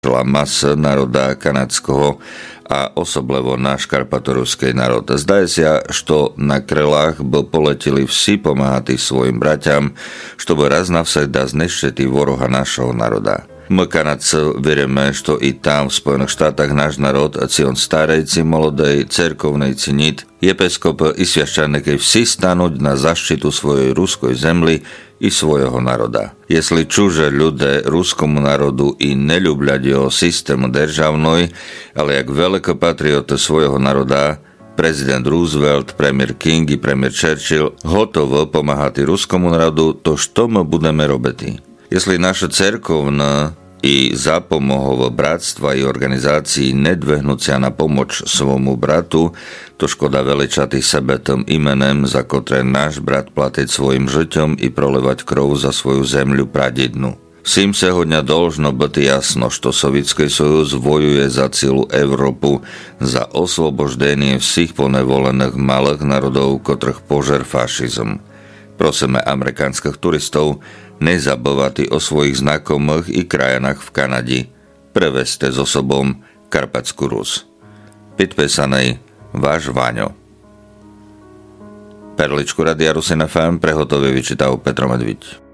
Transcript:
masa národa kanadského a особливо наш карпаторуський народ. Здається, що на крилах би полетіли всі помагати своїм братям, щоб раз навсегда знищити ворога нашого народа. My Kanadci veríme, že i tam v Spojených štátach náš národ, či on starej, či molodej, cerkovnej, či nit, episkop i sviaščaneky vsi stanúť na zaštitu svojej ruskoj zemli i svojho národa. Jestli čuže ľudia ruskomu národu i neľubľať jeho systému državnoj, ale jak veľké patrioty svojho národa, prezident Roosevelt, premiér King i premiér Churchill hotovo pomáhati ruskomu národu, to što my budeme robiti? Jestli naša cerkovná i zapomohov bratstva i organizácií nedvehnúcia na pomoc svomu bratu, to škoda veličati sebe tým imenem, za ktoré náš brat platiť svojim žiťom i prolevať krv za svoju zemľu pradednu. Всім сьогодні должно бути ясно, що Совєтський Союз воює за цілу Європу, за освобождення всіх поневолених малих народів, котрих пожер фашизм. Prosíme amerických turistov nezabúvať o svojich znakomých i krajinách v Kanade. Prevezte so sobou Karpatskú Rus. Podpísaný váš Váňo. Perličku Radia Rusin FM prehotovie vyčítal Petro Medviť.